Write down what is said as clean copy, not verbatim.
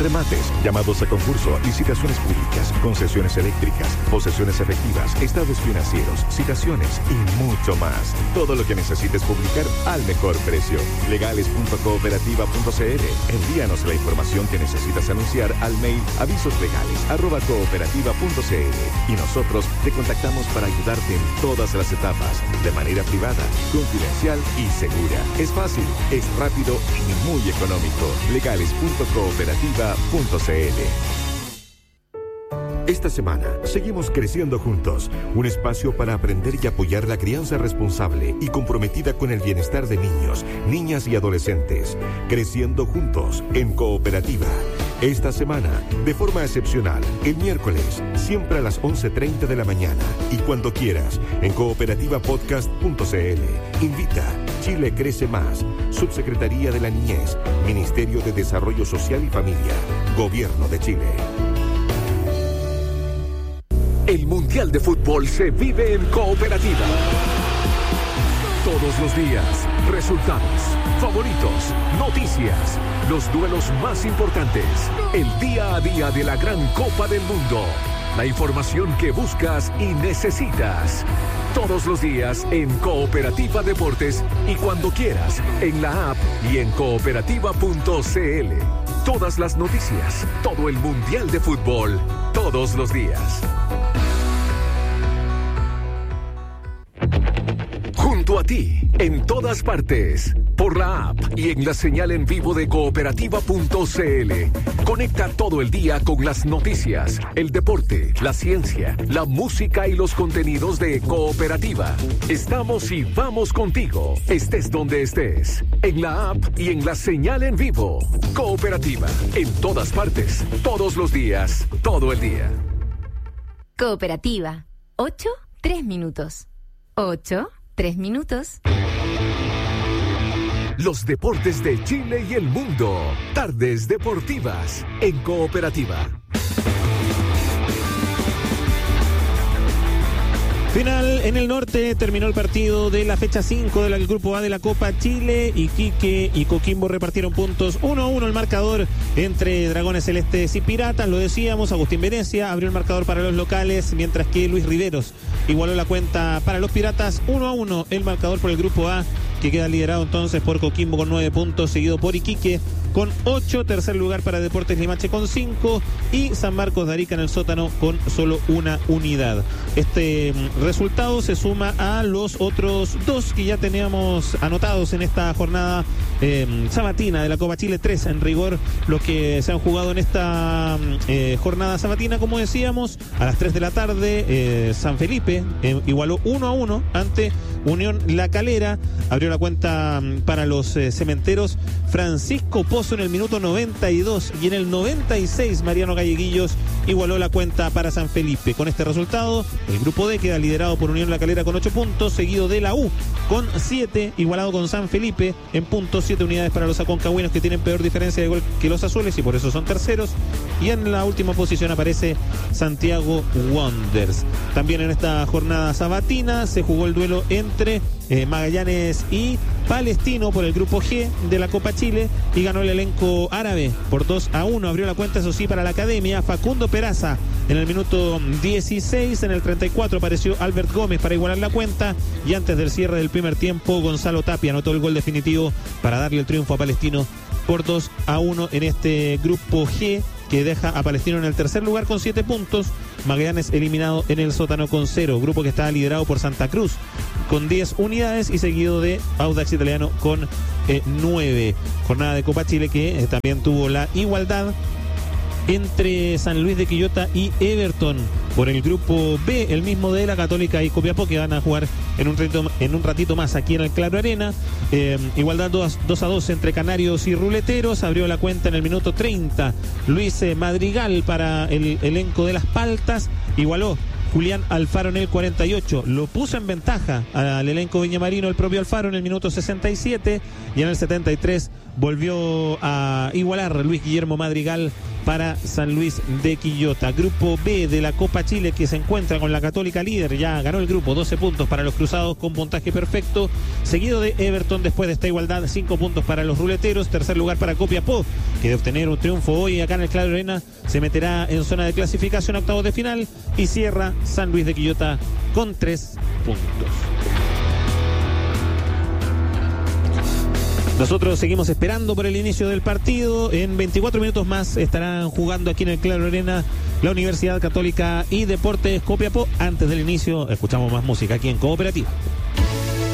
Remates, llamados a concurso, licitaciones públicas, concesiones eléctricas, posesiones efectivas, estados financieros, citaciones y mucho más. Todo lo que necesites publicar al mejor precio. Legales.cooperativa.cl. Envíanos la información que necesitas anunciar al mail avisoslegales@cooperativa.cl y nosotros te contactamos para ayudarte en todas las etapas, de manera privada, confidencial y segura. Es fácil, es rápido y muy económico. Legales.cooperativa.cl. Esta semana seguimos creciendo juntos, un espacio para aprender y apoyar la crianza responsable y comprometida con el bienestar de niños, niñas y adolescentes. Creciendo juntos en Cooperativa. Esta semana, de forma excepcional, el miércoles, siempre a las 11:30 de la mañana y cuando quieras, en cooperativapodcast.cl. Invita Chile Crece Más, Subsecretaría de la Niñez, Ministerio de Desarrollo Social y Familia, Gobierno de Chile. El Mundial de Fútbol se vive en Cooperativa. Todos los días, resultados, favoritos, noticias, los duelos más importantes, el día a día de la gran Copa del Mundo, la información que buscas y necesitas. Todos los días en Cooperativa Deportes y cuando quieras en la app y en cooperativa.cl. Todas las noticias, todo el Mundial de Fútbol, todos los días. Junto a ti, en todas partes, por la app y en la señal en vivo de cooperativa.cl. Conecta todo el día con las noticias, el deporte, la ciencia, la música y los contenidos de Cooperativa. Estamos y vamos contigo, estés donde estés, en la app y en la señal en vivo. Cooperativa, en todas partes, todos los días, todo el día. Cooperativa, 8, 3 minutos. 8, 3 minutos. Los deportes de Chile y el mundo. Tardes deportivas en Cooperativa. Final en el norte, terminó el partido de la fecha 5 del Grupo A de la Copa Chile. Iquique y Coquimbo repartieron puntos 1-1 el marcador entre Dragones Celestes y Piratas. Lo decíamos, Agustín Venecia abrió el marcador para los locales, mientras que Luis Riveros igualó la cuenta para los Piratas. 1-1 el marcador por el Grupo A, que queda liderado entonces por Coquimbo con 9 puntos, seguido por Iquique con 8, tercer lugar para Deportes Limache con 5 y San Marcos de Arica en el sótano con solo una unidad. Este resultado se suma a los otros 2 que ya teníamos anotados en esta jornada sabatina de la Copa Chile. 3 en rigor los que se han jugado en esta jornada sabatina, como decíamos. A las 3 de la tarde San Felipe igualó 1-1 ante Unión La Calera. Abrió la cuenta para los cementeros Francisco Pozo en el minuto 92 y en el 96 Mariano Galleguillos igualó la cuenta para San Felipe. Con este resultado, el Grupo D queda liderado por Unión La Calera con 8 puntos, seguido de la U con 7, igualado con San Felipe en puntos, 7 unidades para los aconcagüinos, que tienen peor diferencia de gol que los azules y por eso son terceros. Y en la última posición aparece Santiago Wanderers. También en esta jornada sabatina se jugó el duelo entre Magallanes y Palestino por el Grupo G de la Copa Chile y ganó el elenco árabe por 2-1. Abrió la cuenta, eso sí, para la Academia. Facundo Peraza en el minuto 16. En el 34 apareció Albert Gómez para igualar la cuenta, y antes del cierre del primer tiempo Gonzalo Tapia anotó el gol definitivo para darle el triunfo a Palestino por 2-1 en este Grupo G, que deja a Palestino en el tercer lugar con 7 puntos. Magallanes eliminado en el sótano con 0. Grupo que está liderado por Santa Cruz con 10 unidades y seguido de Audax Italiano con 9. Jornada de Copa Chile que también tuvo la igualdad entre San Luis de Quillota y Everton por el Grupo B, el mismo de la Católica y Copiapó, que van a jugar en un ratito más aquí en el Claro Arena. Igualdad 2-2 entre Canarios y Ruleteros. Abrió la cuenta en el minuto 30 Luis Madrigal para el elenco de Las Paltas. Igualó Julián Alfaro en el 48, lo puso en ventaja al elenco viñamarino el propio Alfaro en el minuto 67, y en el 73 volvió a igualar Luis Guillermo Madrigal para San Luis de Quillota. Grupo B de la Copa Chile, que se encuentra con la Católica líder, ya ganó el grupo, 12 puntos para los cruzados con puntaje perfecto, seguido de Everton después de esta igualdad, 5 puntos para los ruleteros. Tercer lugar para Copiapó, que de obtener un triunfo hoy acá en el Claro Arena se meterá en zona de clasificación a octavos de final, y cierra San Luis de Quillota con 3 puntos. Nosotros seguimos esperando por el inicio del partido. En 24 minutos más estarán jugando aquí en el Claro Arena la Universidad Católica y Deportes Copiapó. Antes del inicio escuchamos más música aquí en Cooperativa.